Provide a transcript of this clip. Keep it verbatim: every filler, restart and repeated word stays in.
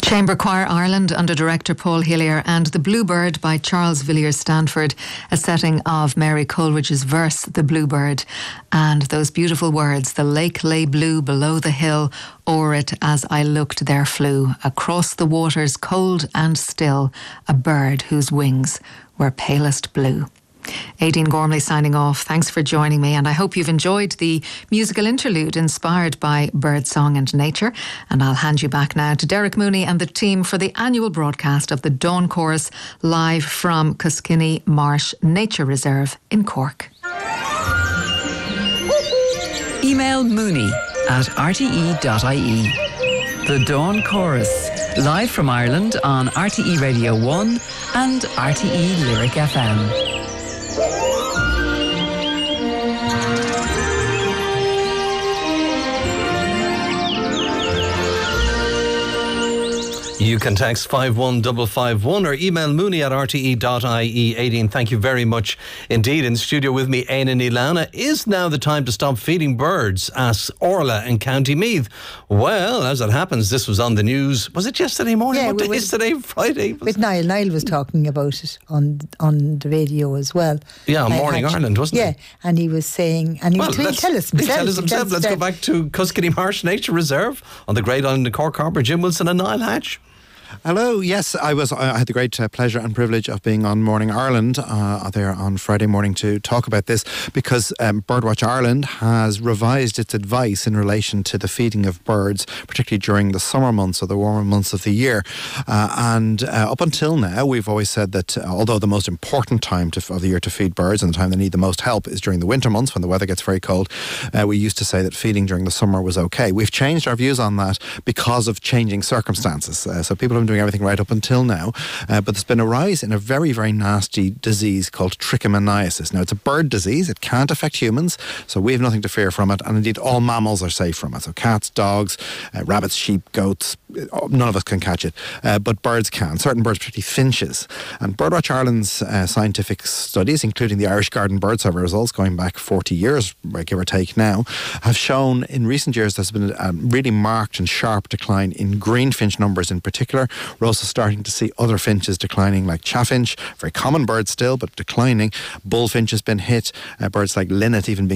Chamber Choir Ireland under director Paul Hillier and The Bluebird by Charles Villiers Stanford, a setting of Mary Coleridge's verse The Bluebird, and those beautiful words, the lake lay blue below the hill, o'er it as I looked there flew, across the waters cold and still, a bird whose wings were palest blue. Aideen Gormley signing off. Thanks for joining me, and I hope you've enjoyed the musical interlude inspired by birdsong and nature. And I'll hand you back now to Derek Mooney and the team for the annual broadcast of the Dawn Chorus live from Cuskinney Marsh Nature Reserve in Cork. Email mooney at r t e dot i e. The Dawn Chorus, live from Ireland on R T E Radio one and R T E Lyric F M. You can text five one five five one or email mooney at r t e dot i e. Aideen, thank you very much indeed. In the studio with me, Éanna Ní Lamhna. Is now the time to stop feeding birds? Asks Orla in County Meath. Well, as it happens, this was on the news. Was it yesterday morning? Yeah, what day we, is today? Friday? With Niall. Niall was talking about it on on the radio as well. Yeah, on uh, Morning actually, Ireland, wasn't yeah, it? Yeah, and he was saying, and he well, will tell us himself. He'll tell us himself. Let's go back to Cuskinney Marsh Nature Reserve on the Great Island of Cork Harbour. Jim Wilson and Niall Hatch. Hello. Yes, I was. I had the great uh, pleasure and privilege of being on Morning Ireland uh, there on Friday morning to talk about this, because um, Birdwatch Ireland has revised its advice in relation to the feeding of birds, particularly during the summer months or the warmer months of the year. Uh, and uh, up until now, we've always said that uh, although the most important time to, of the year to feed birds and the time they need the most help is during the winter months when the weather gets very cold, uh, we used to say that feeding during the summer was okay. We've changed our views on that because of changing circumstances. Uh, so people have been doing everything right up until now, uh, but there's been a rise in a very, very nasty disease called trichomoniasis. Now, it's a bird disease. It can't affect humans, so we have nothing to fear from it, and indeed all mammals are safe from it. So cats, dogs, uh, rabbits, sheep, goats, none of us can catch it, uh, but birds can. Certain birds, particularly finches. And Birdwatch Ireland's uh, scientific studies, including the Irish Garden Bird Survey results going back forty years, give or take now, have shown in recent years there's been a really marked and sharp decline in greenfinch numbers in particular. We're also starting to see other finches declining, like chaffinch, very common bird still, but declining. Bullfinch has been hit. Uh, birds like linnet even being